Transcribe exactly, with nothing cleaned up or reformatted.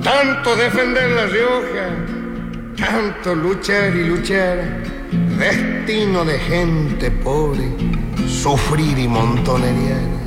Tanto defender La Rioja, tanto luchar y luchar, destino de gente pobre, sufrir y montonerear.